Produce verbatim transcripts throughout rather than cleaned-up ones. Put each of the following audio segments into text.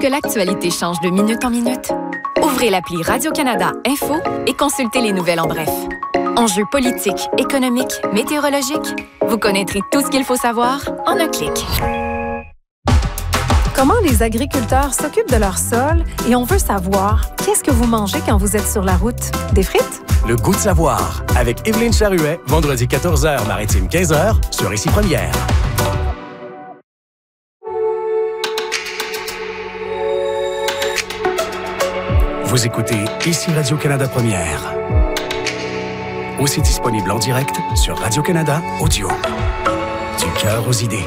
que l'actualité change de minute en minute? Ouvrez l'appli Radio-Canada Info et consultez les nouvelles en bref. Enjeux politiques, économiques, météorologiques, vous connaîtrez tout ce qu'il faut savoir en un clic. Comment les agriculteurs s'occupent de leur sol et on veut savoir qu'est-ce que vous mangez quand vous êtes sur la route? Des frites? Le goût de savoir avec Évelyne Charuet, vendredi quatorze heures, maritime quinze heures sur Ici Première. Vous écoutez Ici Radio-Canada Première. Aussi disponible en direct sur Radio-Canada Audio. Du cœur aux idées.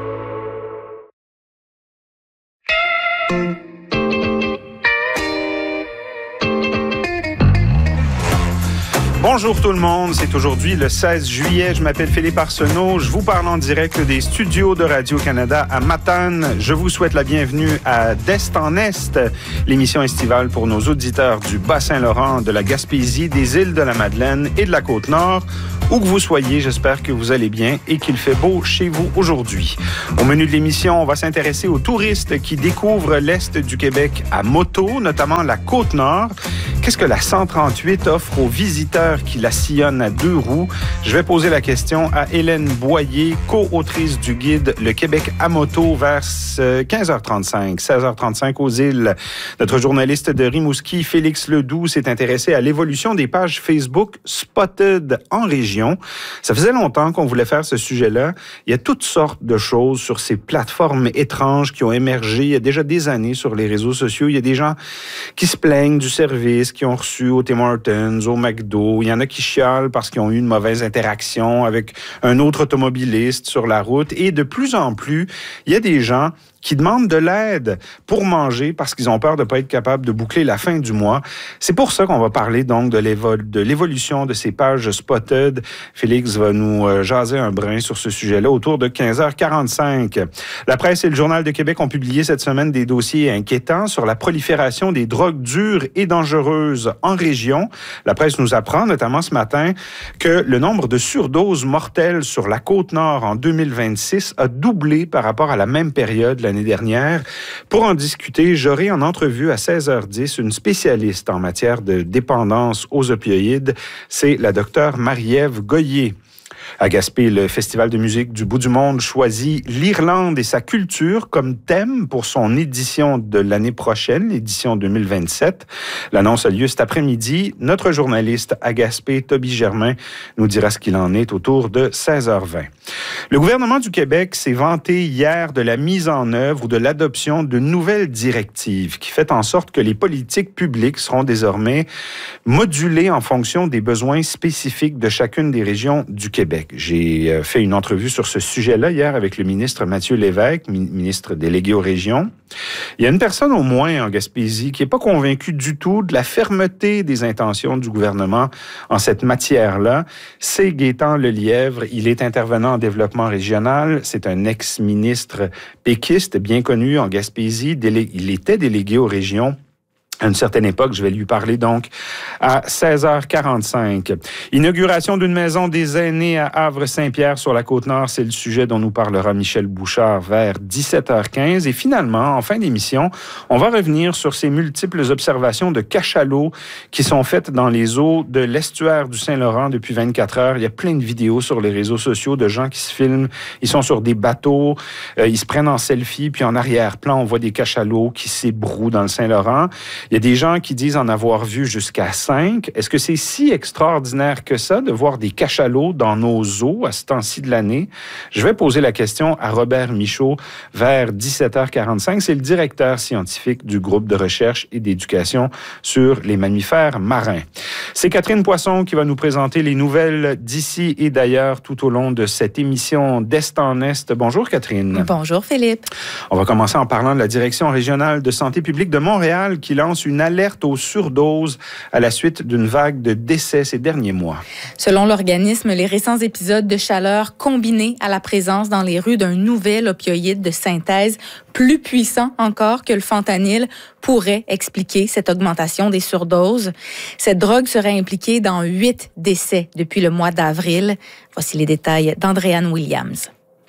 Bonjour tout le monde, c'est aujourd'hui le seize juillet. Je m'appelle Philippe Arsenault. Je vous parle en direct des studios de Radio-Canada à Matane. Je vous souhaite la bienvenue à d'Est en Est, l'émission estivale pour nos auditeurs du Bas-Saint-Laurent, de la Gaspésie, des îles de la Madeleine et de la Côte-Nord. Où que vous soyez, j'espère que vous allez bien et qu'il fait beau chez vous aujourd'hui. Au menu de l'émission, on va s'intéresser aux touristes qui découvrent l'Est du Québec à moto, notamment la Côte-Nord. Qu'est-ce que la cent trente-huit offre aux visiteurs qui la sillonnent à deux roues? Je vais poser la question à Hélène Boyer, co-autrice du guide Le Québec à moto vers quinze heures trente-cinq, seize heures trente-cinq aux îles. Notre journaliste de Rimouski, Félix Ledoux, s'est intéressé à l'évolution des pages Facebook Spotted en région. Ça faisait longtemps qu'on voulait faire ce sujet-là. Il y a toutes sortes de choses sur ces plateformes étranges qui ont émergé il y a déjà des années sur les réseaux sociaux. Il y a des gens qui se plaignent du service qu'ils ont reçu au Tim Hortons, au McDo. Il y en a qui chialent parce qu'ils ont eu une mauvaise interaction avec un autre automobiliste sur la route. Et de plus en plus, il y a des gens qui demandent de l'aide pour manger parce qu'ils ont peur de ne pas être capables de boucler la fin du mois. C'est pour ça qu'on va parler donc de, l'évo- de l'évolution de ces pages Spotted. Félix va nous euh, jaser un brin sur ce sujet-là autour de quinze heures quarante-cinq. La presse et le Journal de Québec ont publié cette semaine des dossiers inquiétants sur la prolifération des drogues dures et dangereuses en région. La presse nous apprend, notamment ce matin, que le nombre de surdoses mortelles sur la Côte-Nord en deux mille vingt-six a doublé par rapport à la même période l'année dernière. Pour en discuter, j'aurai en entrevue à seize heures dix une spécialiste en matière de dépendance aux opioïdes. C'est la docteure Marie-Ève Goyer. À Gaspé, le Festival de musique du bout du monde choisit l'Irlande et sa culture comme thème pour son édition de l'année prochaine, l'édition deux mille vingt-sept. L'annonce a lieu cet après-midi. Notre journaliste à Gaspé, Toby Germain, nous dira ce qu'il en est autour de seize heures vingt. Le gouvernement du Québec s'est vanté hier de la mise en œuvre ou de l'adoption de nouvelles directives qui fait en sorte que les politiques publiques seront désormais modulées en fonction des besoins spécifiques de chacune des régions du Québec. J'ai fait une entrevue sur ce sujet-là hier avec le ministre Mathieu Lévesque, ministre délégué aux régions. Il y a une personne au moins en Gaspésie qui n'est pas convaincue du tout de la fermeté des intentions du gouvernement en cette matière-là. C'est Gaétan Lelièvre. Il est intervenant en développement régional. C'est un ex-ministre péquiste bien connu en Gaspésie. Délé- il était délégué aux régions à une certaine époque. Je vais lui parler donc à seize heures quarante-cinq. Inauguration d'une maison des aînés à Havre-Saint-Pierre sur la Côte-Nord, c'est le sujet dont nous parlera Michel Bouchard vers dix-sept heures quinze. Et finalement, en fin d'émission, on va revenir sur ces multiples observations de cachalots qui sont faites dans les eaux de l'estuaire du Saint-Laurent depuis vingt-quatre heures. Il y a plein de vidéos sur les réseaux sociaux de gens qui se filment. Ils sont sur des bateaux, euh, ils se prennent en selfie, puis en arrière-plan, on voit des cachalots qui s'ébrouent dans le Saint-Laurent. Il y a des gens qui disent en avoir vu jusqu'à cinq. Est-ce que c'est si extraordinaire que ça de voir des cachalots dans nos eaux à ce temps-ci de l'année? Je vais poser la question à Robert Michaud vers dix-sept heures quarante-cinq. C'est le directeur scientifique du groupe de recherche et d'éducation sur les mammifères marins. C'est Catherine Poisson qui va nous présenter les nouvelles d'ici et d'ailleurs tout au long de cette émission d'Est en Est. Bonjour Catherine. Bonjour Philippe. On va commencer en parlant de la Direction régionale de santé publique de Montréal qui lance une alerte aux surdoses à la suite d'une vague de décès ces derniers mois. Selon l'organisme, les récents épisodes de chaleur combinés à la présence dans les rues d'un nouvel opioïde de synthèse plus puissant encore que le fentanyl pourraient expliquer cette augmentation des surdoses. Cette drogue serait impliquée dans huit décès depuis le mois d'avril. Voici les détails d'Andréanne Williams.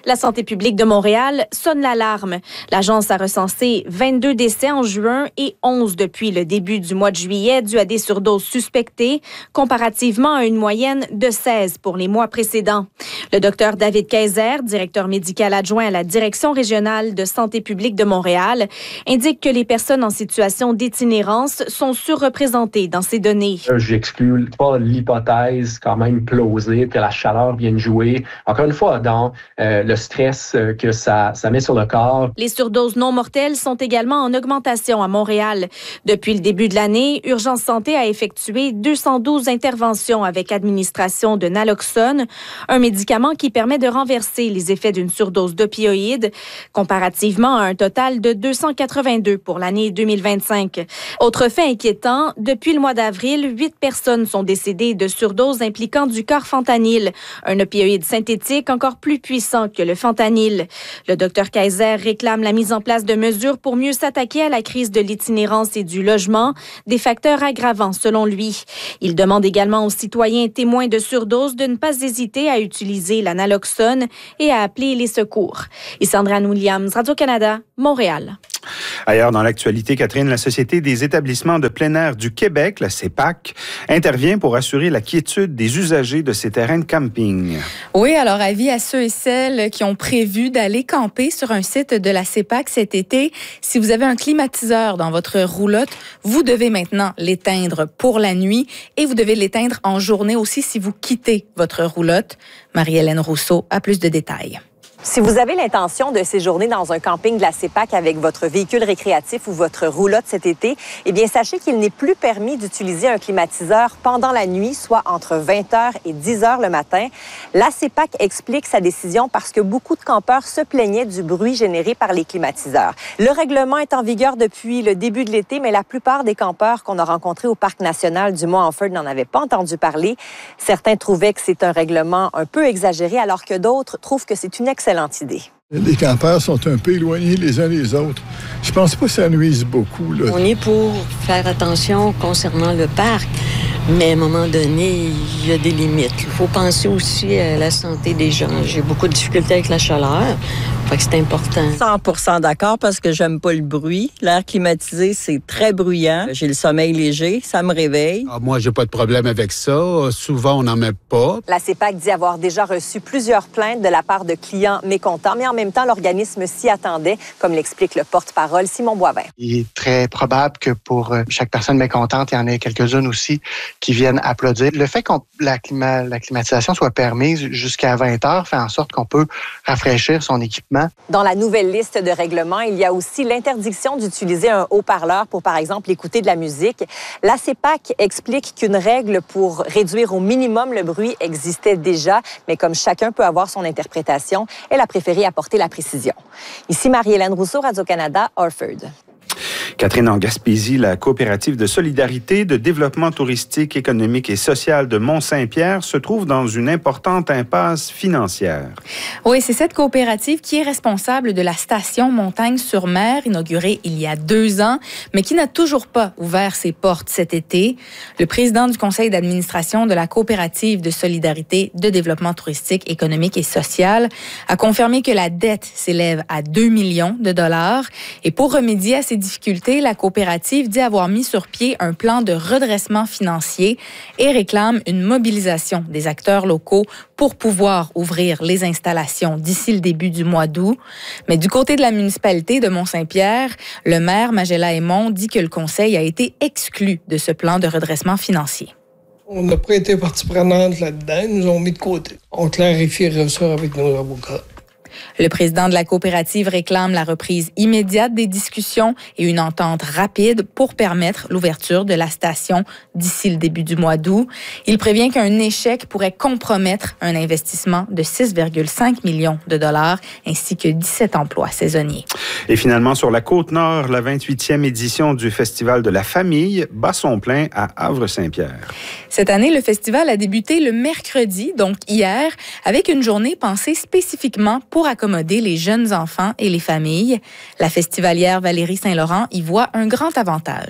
La santé publique de Montréal sonne l'alarme. L'agence a recensé vingt-deux décès en juin et onze depuis le début du mois de juillet dus à des surdoses suspectées, comparativement à une moyenne de seize pour les mois précédents. Le docteur David Kayser, directeur médical adjoint à la Direction régionale de santé publique de Montréal, indique que les personnes en situation d'itinérance sont surreprésentées dans ces données. J'exclus pas l'hypothèse quand même plausible que la chaleur vienne jouer, encore une fois, dans euh, le stress que ça, ça met sur le corps. Les surdoses non mortelles sont également en augmentation à Montréal. Depuis le début de l'année, Urgence Santé a effectué deux cent douze interventions avec administration de naloxone, un médicament qui permet de renverser les effets d'une surdose d'opioïdes, comparativement à un total de deux cent quatre-vingt-deux pour l'année deux mille vingt-cinq. Autre fait inquiétant, depuis le mois d'avril, huit personnes sont décédées de surdoses impliquant du carfentanil, un opioïde synthétique encore plus puissant que le fentanyl. Le docteur Kayser réclame la mise en place de mesures pour mieux s'attaquer à la crise de l'itinérance et du logement, des facteurs aggravants selon lui. Il demande également aux citoyens témoins de surdose de ne pas hésiter à utiliser la naloxone et à appeler les secours. Ici Andréane Williams, Radio-Canada, Montréal. Ailleurs dans l'actualité, Catherine, la Société des établissements de plein air du Québec, la C E P A C, intervient pour assurer la quiétude des usagers de ces terrains de camping. Oui, alors avis à ceux et celles qui ont prévu d'aller camper sur un site de la C E P A C cet été. Si vous avez un climatiseur dans votre roulotte, vous devez maintenant l'éteindre pour la nuit et vous devez l'éteindre en journée aussi si vous quittez votre roulotte. Marie-Hélène Rousseau a plus de détails. Si vous avez l'intention de séjourner dans un camping de la C E P A C avec votre véhicule récréatif ou votre roulotte cet été, eh bien, sachez qu'il n'est plus permis d'utiliser un climatiseur pendant la nuit, soit entre vingt heures et dix heures le matin. La C E P A C explique sa décision parce que beaucoup de campeurs se plaignaient du bruit généré par les climatiseurs. Le règlement est en vigueur depuis le début de l'été, mais la plupart des campeurs qu'on a rencontrés au Parc national du Mont-Hanford n'en avaient pas entendu parler. Certains trouvaient que c'est un règlement un peu exagéré, alors que d'autres trouvent que c'est une excellente idée. Les campeurs sont un peu éloignés les uns des autres. Je pense pas que ça nuise beaucoup, là. On est pour faire attention concernant le parc, mais à un moment donné, il y a des limites. Il faut penser aussi à la santé des gens. J'ai beaucoup de difficultés avec la chaleur, fait que c'est important. cent pour cent d'accord parce que j'aime pas le bruit. L'air climatisé, c'est très bruyant. J'ai le sommeil léger, ça me réveille. Ah, moi, j'ai pas de problème avec ça. Souvent, on n'en met pas. La C E P A C dit avoir déjà reçu plusieurs plaintes de la part de clients mécontents, mais en même temps, l'organisme s'y attendait, comme l'explique le porte-parole Simon Boivin. Il est très probable que pour chaque personne mécontente, il y en ait quelques-unes aussi qui viennent applaudir. Le fait que la, clima, la climatisation soit permise jusqu'à vingt heures fait en sorte qu'on peut rafraîchir son équipement. Dans la nouvelle liste de règlements, il y a aussi l'interdiction d'utiliser un haut-parleur pour, par exemple, écouter de la musique. La C E P A C explique qu'une règle pour réduire au minimum le bruit existait déjà, mais comme chacun peut avoir son interprétation, elle a préféré apporter la précision. Ici Marie-Hélène Rousseau, Radio-Canada, Orford. Catherine, en Gaspésie, la coopérative de solidarité, de développement touristique, économique et social de Mont-Saint-Pierre se trouve dans une importante impasse financière. Oui, c'est cette coopérative qui est responsable de la station Montagne-sur-Mer, inaugurée il y a deux ans, mais qui n'a toujours pas ouvert ses portes cet été. Le président du conseil d'administration de la coopérative de solidarité, de développement touristique, économique et social a confirmé que la dette s'élève à deux millions de dollars. Et pour remédier à ces difficultés, la coopérative dit avoir mis sur pied un plan de redressement financier et réclame une mobilisation des acteurs locaux pour pouvoir ouvrir les installations d'ici le début du mois d'août. Mais du côté de la municipalité de Mont-Saint-Pierre, le maire Magella Aymon dit que le conseil a été exclu de ce plan de redressement financier. On n'a pas été partie prenante là-dedans, ils nous ont mis de côté. On clarifiera ça avec nos avocats. Le président de la coopérative réclame la reprise immédiate des discussions et une entente rapide pour permettre l'ouverture de la station d'ici le début du mois d'août. Il prévient qu'un échec pourrait compromettre un investissement de six virgule cinq millions de dollars ainsi que dix-sept emplois saisonniers. Et finalement, sur la Côte-Nord, la vingt-huitième édition du Festival de la famille bat son plein à Havre-Saint-Pierre. Cette année, le festival a débuté le mercredi, donc hier, avec une journée pensée spécifiquement pour accommoder les jeunes enfants et les familles. La festivalière Valérie Saint-Laurent y voit un grand avantage.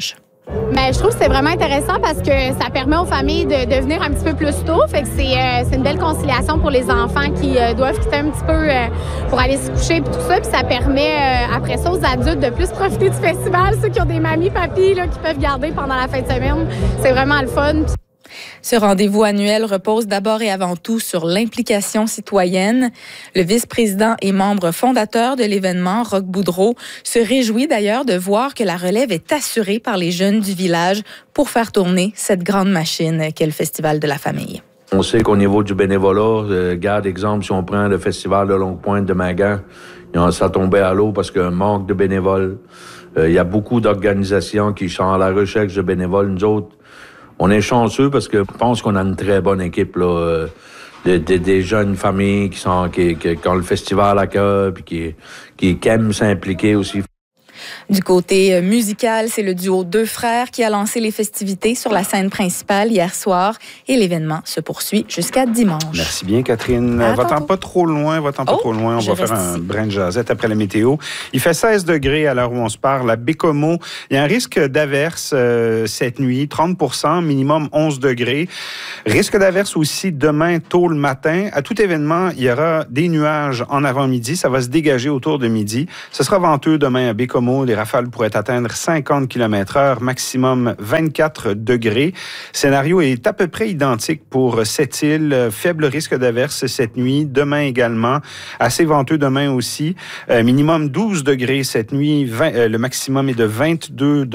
Mais je trouve que c'est vraiment intéressant parce que ça permet aux familles de, de venir un petit peu plus tôt. Fait que c'est, euh, c'est une belle conciliation pour les enfants qui euh, doivent quitter un petit peu euh, pour aller se coucher et tout ça. Puis ça permet euh, après ça aux adultes de plus profiter du festival. Ceux qui ont des mamies, papis là, qui peuvent garder pendant la fin de semaine. C'est vraiment le fun. Ce rendez-vous annuel repose d'abord et avant tout sur l'implication citoyenne. Le vice-président et membre fondateur de l'événement, Roch Boudreau, se réjouit d'ailleurs de voir que la relève est assurée par les jeunes du village pour faire tourner cette grande machine qu'est le Festival de la famille. On sait qu'au niveau du bénévolat, euh, garde exemple, si on prend le Festival de Longue-Pointe de Magand, ça tombait à l'eau parce qu'il y a un manque de bénévoles. Euh, il y a beaucoup d'organisations qui sont à la recherche de bénévoles. Nous autres, on est chanceux parce que je pense qu'on a une très bonne équipe là, euh, de, de, des jeunes familles qui sont qui, qui, qui ont le festival à cœur puis qui, qui, qui aiment s'impliquer aussi. Du côté musical, c'est le duo Deux Frères qui a lancé les festivités sur la scène principale hier soir et l'événement se poursuit jusqu'à dimanche. Merci bien, Catherine. À va-t'en pas trop loin, va-t'en pas oh, trop loin. On va faire un ici. brin de jasette après la météo. Il fait seize degrés à l'heure où on se parle. À Bécomo, il y a un risque d'averse euh, cette nuit, trente pour cent, minimum onze degrés. Risque d'averse aussi demain tôt le matin. À tout événement, il y aura des nuages en avant-midi. Ça va se dégager autour de midi. Ce sera venteux demain à Bécomo. Les rafales pourraient atteindre cinquante kilomètres heure, maximum vingt-quatre degrés. Scénario est à peu près identique pour cette île. Faible risque d'averse cette nuit. Demain également. Assez venteux demain aussi. Euh, minimum douze degrés cette nuit. vingt, euh, le maximum est de vingt-deux degrés.